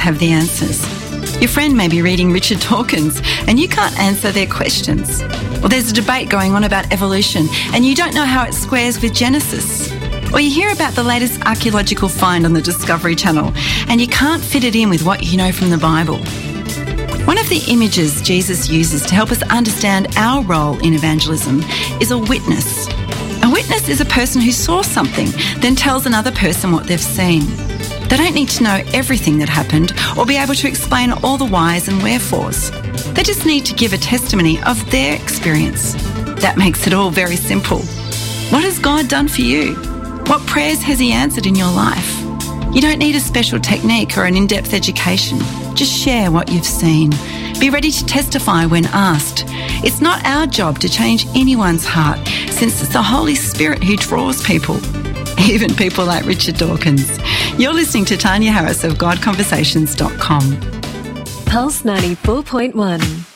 have the answers. Your friend may be reading Richard Dawkins and you can't answer their questions. Or there's a debate going on about evolution and you don't know how it squares with Genesis. Or you hear about the latest archaeological find on the Discovery Channel and you can't fit it in with what you know from the Bible. One of the images Jesus uses to help us understand our role in evangelism is a witness. A witness is a person who saw something, then tells another person what they've seen. They don't need to know everything that happened or be able to explain all the whys and wherefores. They just need to give a testimony of their experience. That makes it all very simple. What has God done for you? What prayers has He answered in your life? You don't need a special technique or an in-depth education. Just share what you've seen. Be ready to testify when asked. It's not our job to change anyone's heart, since it's the Holy Spirit who draws people, even people like Richard Dawkins. You're listening to Tanya Harris of GodConversations.com. Pulse 94.1.